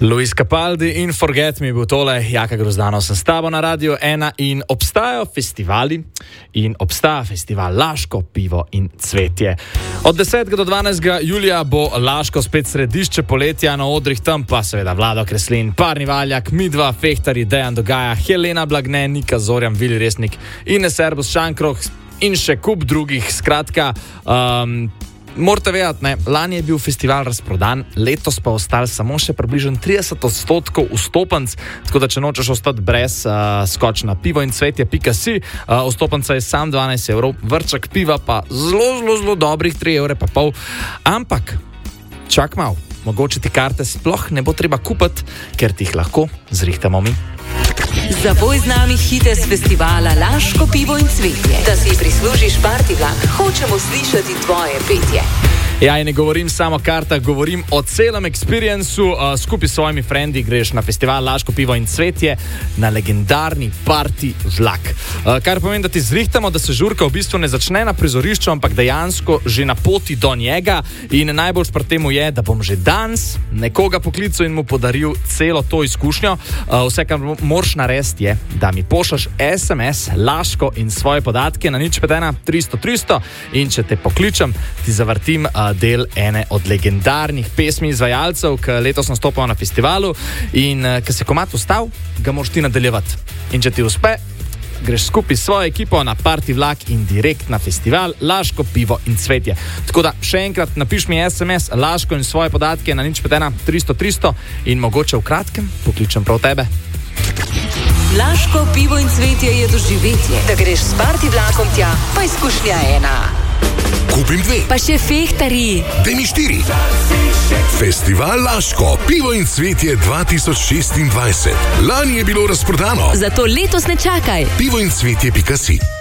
Luis Capaldi in Forget Me bil tole, Jaka Grozdanov sem s tabo na Radio 1 in obstajajo festivali in obstaja festival Laško, pivo in cvetje. Od 10. do 12. julija bo Laško spet središče poletja, na odrih tam pa seveda Vlado Kreslin, Parni Valjak, Midva, Fehtari, Dejan Dogaja, Helena Blagne, Nika Zorjan, Vili Resnik, Ines Erbus, Šankrok in še kup drugih. Skratka, morate vedeti, ne, lani je bil festival razprodan, letos pa ostali samo še približno 30% vstopenc, tako da če nočeš ostati brez, skoč na pivoincvetje.si, vstopenca je sam 12 evrov, vrček piva pa zelo dobrih 3,5 evra. Ampak, čak mal, mogoče ti karte sploh ne bo treba kupiti, ker ti jih lahko zrihtamo mi. Zaboj z nami hitec festivala Laško, pivo in cvetje. Da si prislužiš party vlak, hočemo slišati tvoje petje. Ja, in ne govorim samo o kartah, govorim o celem experiencu. Skupaj s svojimi frendi greš na festival Laško, pivo in cvetje na legendarni party vlak. Kar pomeni, da ti zrihtamo, da se žurka v bistvu ne začne na prizorišču, ampak dejansko že na poti do njega. In najbolj pri temu je, da bom že danes nekoga poklical in mu podaril celo to izkušnjo. Vse, kar moraš narediti, je, da mi pošljaš SMS Laško in svoje podatke na 051 300 300 in če te pokličem, ti zavrtim del ene od legendarnih pesmi izvajalcev, ki letos nastopajo na festivalu, in ko se komad ustal, ga moraš ti nadaljevati. In če ti uspe, greš skupaj s svojo ekipo na party vlak in direkt na festival Laško, pivo in cvetje. Tako da še enkrat napiš mi SMS Laško in svoje podatke na 051 300 300 in mogoče v kratkem pokličem prav tebe. Laško, pivo in cvetje je doživetje. Da greš s party vlakom tja, pa izkušnja ena. Kupim 2. Pa še Fehtari. Daj mi 4. Festival Laško, pivo in cvetje 2026. Lani je bilo razprodano. Zato letos ne čakaj. pivoincvetje.si